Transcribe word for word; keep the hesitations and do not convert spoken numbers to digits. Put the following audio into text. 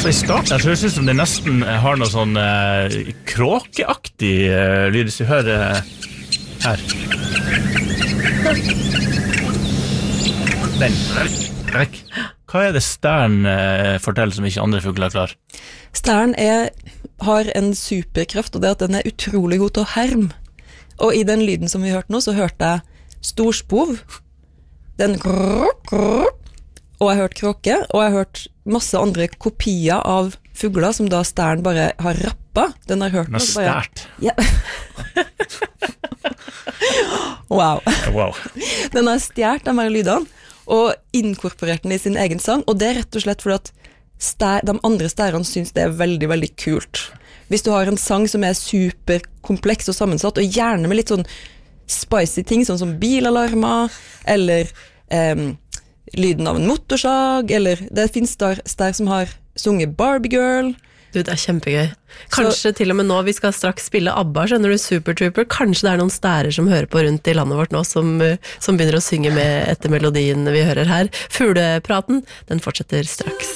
Altså, I starten jeg tror jeg synes som det nesten har noe sånn eh, kråkeaktig eh, lyd, hvis vi hører eh, her. Den. Rekk. Hva er det stern eh, forteller som ikke andre fugler er klar? Stern er, har en superkraft, og det er at den er utrolig god til å herme. Og i den lyden som vi hørte nå, så hørte jeg storspov, den grrr, grrr, og jeg hørte kråke, og jeg hørte masse andre kopier av fugler som da stern bare har rappet. Den har hørt den har stært. Ja. Wow. Wow. Den har stjert de her lydene, og inkorporert den i sin egen sang, og det er rett og slett fordi at stær, de andre stærene synes det er veldig, veldig kult. Hvis du har en sang som er superkompleks og sammensatt, og gjerne med litt sånn spicy ting, sånn som bilalarmer, eller um, lyden av en motorsag, eller det finnes stær, stær som har sunget Barbie Girl. Du, det er kjempegøy. Kanskje så, til og med nå, vi skal straks spille ABBA, skjønner du, Super Trooper, kanskje det er noen stærer som hører på rundt i landet vårt nå, som, som begynner å synge med etter melodien vi hører her. Fuglepraten, den fortsetter straks.